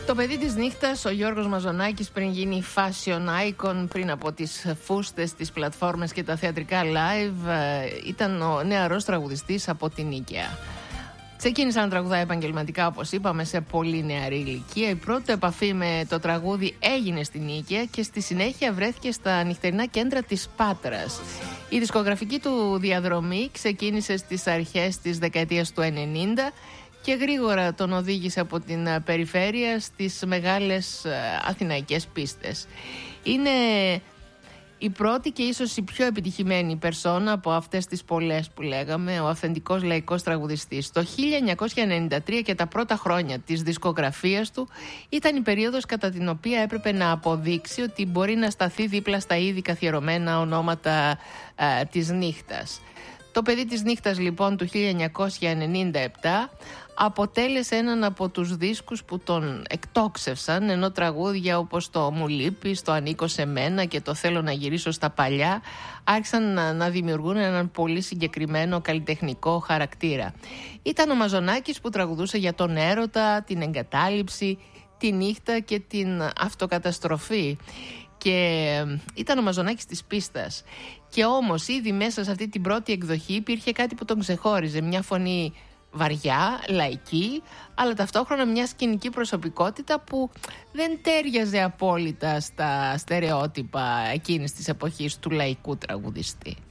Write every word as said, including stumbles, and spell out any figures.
Το παιδί της νύχτας, ο Γιώργος Μαζονάκης, πριν γίνει fashion icon, πριν από τις φούστες, τις πλατφόρμες και τα θεατρικά live, ήταν ο νεαρός τραγουδιστής από την Νίκαια. Ξεκίνησε να τραγουδάει επαγγελματικά, όπως είπαμε, σε πολύ νεαρή ηλικία. Η πρώτη επαφή με το τραγούδι έγινε στην Νίκαια και στη συνέχεια βρέθηκε στα νυχτερινά κέντρα της Πάτρας. Η δισκογραφική του διαδρομή ξεκίνησε στις αρχές της δεκαετίας του ενενήντα και γρήγορα τον οδήγησε από την περιφέρεια στις μεγάλες αθηναϊκές πίστες. Είναι η πρώτη και ίσως η πιο επιτυχημένη περσόνα από αυτές τις πολλές που λέγαμε, ο αυθεντικός λαϊκός τραγουδιστής. Το χίλια εννιακόσια ενενήντα τρία και τα πρώτα χρόνια της δισκογραφίας του ήταν η περίοδος κατά την οποία έπρεπε να αποδείξει ότι μπορεί να σταθεί δίπλα στα ήδη καθιερωμένα ονόματα α, της νύχτας. Το παιδί της νύχτας λοιπόν του χίλια εννιακόσια ενενήντα επτά αποτέλεσε έναν από τους δίσκους που τον εκτόξευσαν, ενώ τραγούδια όπως το «Μου λείπεις», το «Ανήκω σε μένα» και το «Θέλω να γυρίσω στα παλιά» άρχισαν να, να δημιουργούν έναν πολύ συγκεκριμένο καλλιτεχνικό χαρακτήρα. Ήταν ο Μαζονάκης που τραγουδούσε για τον έρωτα, την εγκατάλειψη, τη νύχτα και την αυτοκαταστροφή. Και ήταν ο Μαζονάκης της πίστας. Και όμως ήδη μέσα σε αυτή την πρώτη εκδοχή υπήρχε κάτι που τον ξεχώριζε, μια φωνή βαριά, λαϊκή, αλλά ταυτόχρονα μια σκηνική προσωπικότητα που δεν τέριαζε απόλυτα στα στερεότυπα εκείνης της εποχής του λαϊκού τραγουδιστή.